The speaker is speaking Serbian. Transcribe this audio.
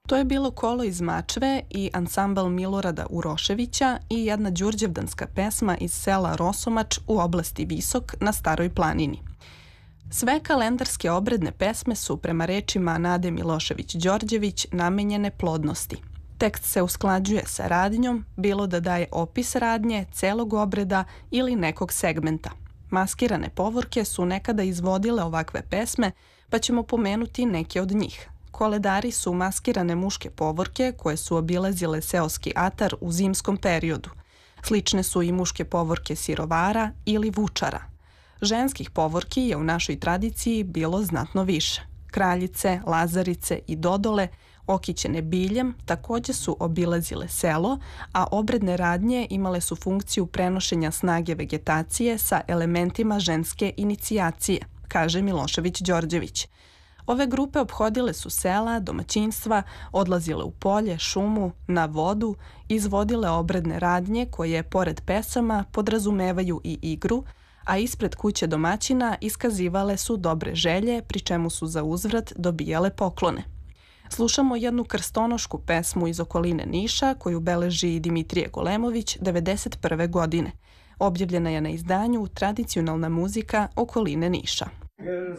To je bilo Kolo iz Mačve i ansambl Milorada Uroševića i jedna đurđevdanska pesma iz sela Rosomač u oblasti Visok na Staroj planini. Sve kalendarske obredne pesme su, prema rečima Nade Milošević-Đorđević, namenjene plodnosti. Tekst se usklađuje sa radnjom, bilo da daje opis radnje, celog obreda ili nekog segmenta. Maskirane povorke su nekada izvodile ovakve pesme, pa ćemo pomenuti neke od njih. Koledari su maskirane muške povorke koje su obilazile seoski atar u zimskom periodu. Slične su i muške povorke sirovara ili vučara. Ženskih povorki je u našoj tradiciji bilo znatno više. Kraljice, lazarice i dodole, okićene biljem, takođe su obilazile selo, a obredne radnje imale su funkciju prenošenja snage vegetacije sa elementima ženske inicijacije, kaže Milošević-Đorđević. Ove grupe ophodile su sela, domaćinstva, odlazile u polje, šumu, na vodu, izvodile obredne radnje koje, pored pesama, podrazumevaju i igru, a ispred kuće domaćina iskazivale su dobre želje, pri čemu su za uzvrat dobijale poklone. Slušamo jednu krstonošku pesmu iz okoline Niša koju beleži Dimitrije Golemović 1991. godine. Objavljena je na izdanju Tradicionalna muzika okoline Niša.